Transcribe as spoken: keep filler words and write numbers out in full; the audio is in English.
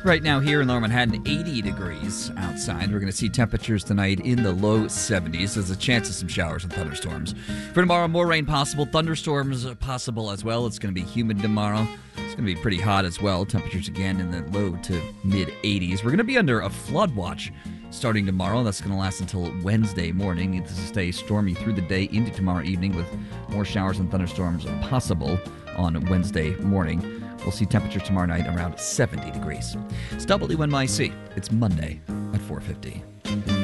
Right now here in Lower Manhattan, eighty degrees outside. We're going to see temperatures tonight in the low seventies. There's a chance of some showers and thunderstorms. For tomorrow, more rain possible. Thunderstorms possible as well. It's going to be humid tomorrow. It's going to be pretty hot as well. Temperatures again in the low to mid eighties. We're going to be under a flood watch starting tomorrow. That's going to last until Wednesday morning. It's to stay stormy through the day into tomorrow evening with more showers and thunderstorms possible on Wednesday morning. We'll see temperatures tomorrow night around seventy degrees. It's W N Y C. It's Monday at four fifty.